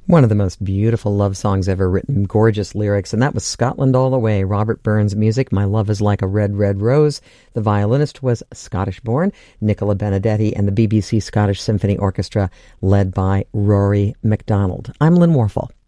One of the most beautiful love songs ever written, gorgeous lyrics, and that was Scotland All the Way, Robert Burns' music, My Love is Like a Red, Red Rose. The violinist was Scottish-born Nicola Benedetti, and the BBC Scottish Symphony Orchestra led by Rory MacDonald. I'm Lynn Warfel.